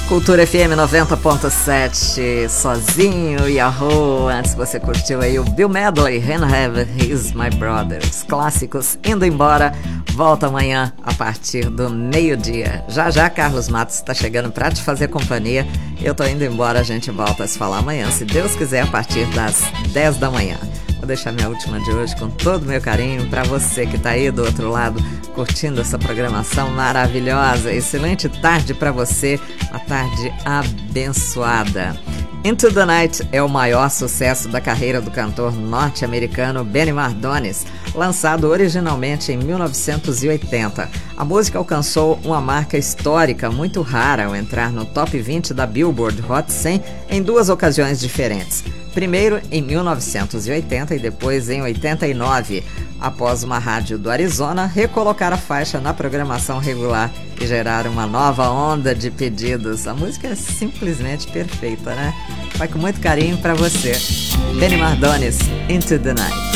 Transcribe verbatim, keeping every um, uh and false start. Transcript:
Cultura F M noventa ponto sete, sozinho, Yahoo. Antes você curtiu aí o Bill Medley, And Have He's My Brother. Os clássicos indo embora. Volta amanhã a partir do meio-dia. Já já Carlos Matos está chegando para te fazer companhia. Eu tô indo embora, a gente volta a se falar amanhã, se Deus quiser, a partir das dez da manhã. Vou deixar minha última de hoje com todo o meu carinho para você que tá aí do outro lado curtindo essa programação maravilhosa. Excelente tarde para você, uma tarde abençoada. Into the Night é o maior sucesso da carreira do cantor norte-americano Benny Mardones, lançado originalmente em mil novecentos e oitenta. A música alcançou uma marca histórica muito rara ao entrar no top vinte da Billboard Hot cem em duas ocasiões diferentes. Primeiro em mil novecentos e oitenta e depois em oitenta e nove, após uma rádio do Arizona recolocar a faixa na programação regular e gerar uma nova onda de pedidos. A música é simplesmente perfeita, né? Vai com muito carinho pra você. Benny Mardones, Into the Night.